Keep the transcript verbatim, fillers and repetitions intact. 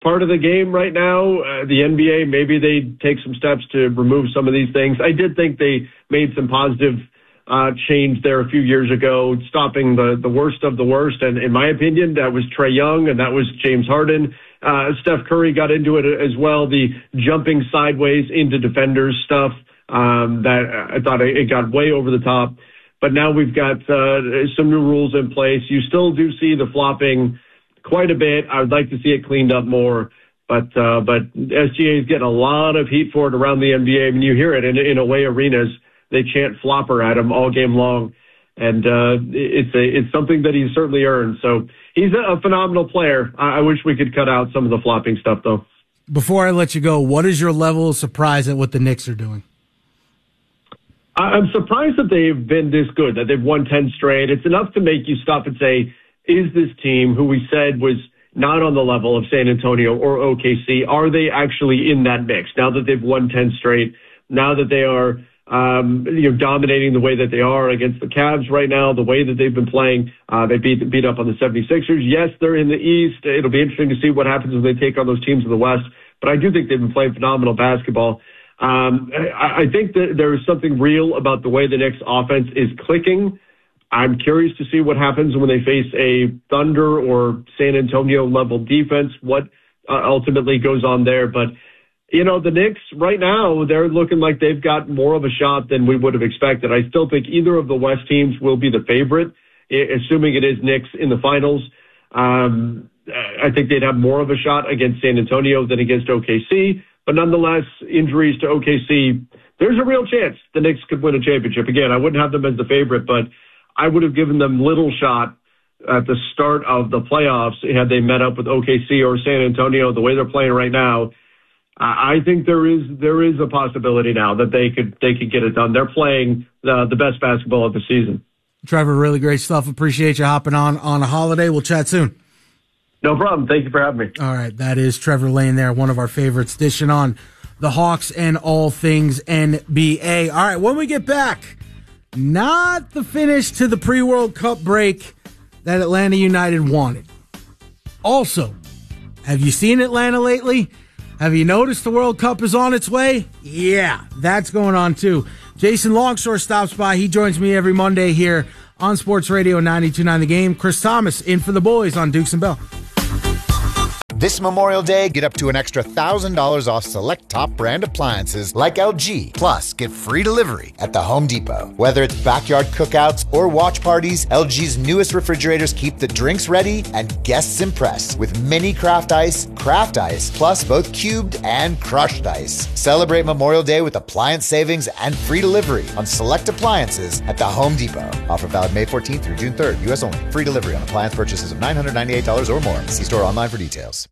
part of the game right now. Uh, the N B A, maybe they take some steps to remove some of these things. I did think they made some positive uh, change there a few years ago, stopping the, the worst of the worst. And in my opinion, that was Trae Young and that was James Harden. Uh, Steph Curry got into it as well, the jumping sideways into defenders stuff. Um, that I thought it got way over the top. But now we've got uh, some new rules in place. You still do see the flopping quite a bit. I would like to see it cleaned up more. But uh, but S G A is getting a lot of heat for it around the N B A. I mean, you hear it in, in away arenas. They chant flopper at him all game long. And uh, it's a, it's something that he's certainly earned. So he's a, a phenomenal player. I, I wish we could cut out some of the flopping stuff, though. Before I let you go, what is your level of surprise at what the Knicks are doing? I'm surprised that they've been this good, that they've won ten straight. It's enough to make you stop and say, is this team, who we said was not on the level of San Antonio or O K C, are they actually in that mix now that they've won ten straight, now that they are um, you know, dominating the way that they are against the Cavs right now, the way that they've been playing? Uh, they beat, beat up on the seventy-sixers. Yes, they're in the East. It'll be interesting to see what happens when they take on those teams in the West. But I do think they've been playing phenomenal basketball. Um, I, I think that there is something real about the way the Knicks offense is clicking. I'm curious to see what happens when they face a Thunder or San Antonio level defense, what uh, ultimately goes on there. But, you know, the Knicks right now, they're looking like they've got more of a shot than we would have expected. I still think either of the West teams will be the favorite, assuming it is Knicks in the finals. Um, I think they'd have more of a shot against San Antonio than against O K C. But nonetheless, injuries to O K C, there's a real chance the Knicks could win a championship. Again, I wouldn't have them as the favorite, but I would have given them little shot at the start of the playoffs had they met up with O K C or San Antonio the way they're playing right now. I think there is there is a possibility now that they could they could get it done. They're playing the, the best basketball of the season. Trevor, really great stuff. Appreciate you hopping on on a holiday. We'll chat soon. No problem. Thank you for having me. All right. That is Trevor Lane there, one of our favorites, dishing on the Hawks and all things N B A. All right. When we get back, not the finish to the pre-World Cup break that Atlanta United wanted. Also, have you seen Atlanta lately? Have you noticed the World Cup is on its way? Yeah, that's going on too. Jason Longshore stops by. He joins me every Monday here on Sports Radio ninety-two point nine The Game. Chris Thomas in for the boys on Dukes and Bell. This Memorial Day, get up to an extra one thousand dollars off select top brand appliances like L G. Plus, get free delivery at the Home Depot. Whether it's backyard cookouts or watch parties, L G's newest refrigerators keep the drinks ready and guests impressed with mini craft ice, craft ice, plus both cubed and crushed ice. Celebrate Memorial Day with appliance savings and free delivery on select appliances at the Home Depot. Offer valid May fourteenth through June third. U S only. Free delivery on appliance purchases of nine hundred ninety-eight dollars or more. See store online for details.